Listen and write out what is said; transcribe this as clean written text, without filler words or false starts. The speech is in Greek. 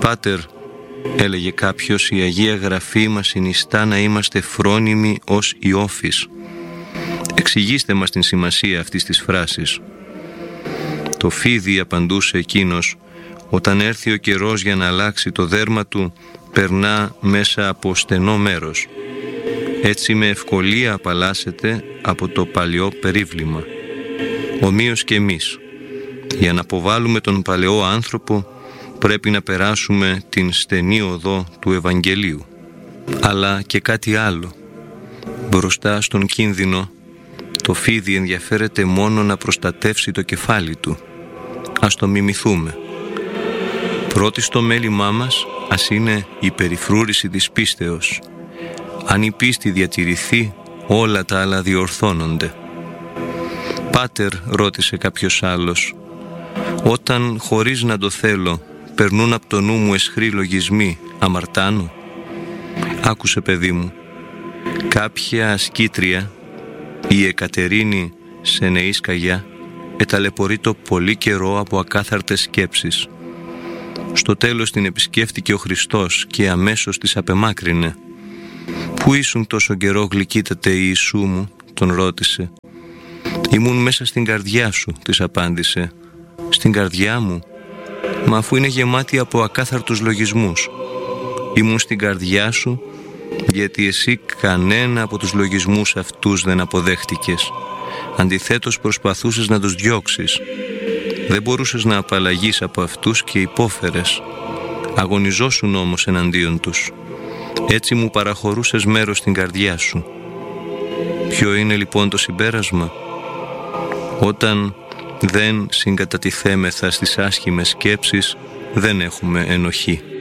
«Πάτερ», έλεγε κάποιος, «η Αγία Γραφή μας συνιστά να είμαστε φρόνιμοι ως Ιώφης. Εξηγήστε μας την σημασία αυτής της φράσης». «Το φίδι», απαντούσε εκείνος, «όταν έρθει ο καιρός για να αλλάξει το δέρμα του, περνά μέσα από στενό μέρος. Έτσι με ευκολία απαλλάσσεται από το παλαιό περίβλημα. Ομοίως και εμείς. Για να αποβάλουμε τον παλαιό άνθρωπο πρέπει να περάσουμε την στενή οδό του Ευαγγελίου. Αλλά και κάτι άλλο. Μπροστά στον κίνδυνο, το φίδι ενδιαφέρεται μόνο να προστατεύσει το κεφάλι του. Ας το μιμηθούμε. Πρώτη στο μέλημά μας ας είναι η περιφρούρηση της πίστεως. Αν η πίστη διατηρηθεί, όλα τα άλλα διορθώνονται. «Πάτερ», ρώτησε κάποιος άλλος, «όταν χωρίς να το θέλω περνούν από το νου μου αισχροί λογισμοί, αμαρτάνω?» «Άκουσε, παιδί μου, κάποια ασκήτρια, η Εκατερίνη Σενεΐσκαγια, εταλαιπωρεί το πολύ καιρό από ακάθαρτες σκέψεις. Στο τέλος την επισκέφτηκε ο Χριστός και αμέσως της απεμάκρυνε. «Πού ήσουν τόσο καιρό, γλυκύτατε Ιησού μου?» τον ρώτησε. «Ήμουν μέσα στην καρδιά σου», της απάντησε. «Στην καρδιά μου? Μα αφού είναι γεμάτη από ακάθαρτους λογισμούς». «Ήμουν στην καρδιά σου γιατί εσύ κανένα από τους λογισμούς αυτούς δεν αποδέχτηκες. Αντιθέτως προσπαθούσες να τους διώξεις. Δεν μπορούσες να απαλλαγείς από αυτούς και υπόφερες. Αγωνιζόσουν όμως εναντίον τους. Έτσι μου παραχωρούσες μέρος στην καρδιά σου». Ποιο είναι λοιπόν το συμπέρασμα? Όταν δεν συγκατατιθέμεθα στις άσχημες σκέψεις, δεν έχουμε ενοχή.